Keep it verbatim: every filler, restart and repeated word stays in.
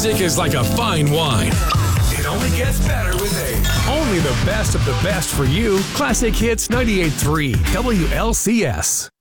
Music is like a fine wine. It only gets better with age. Only the best of the best for you. Classic Hits ninety-eight point three W L C S.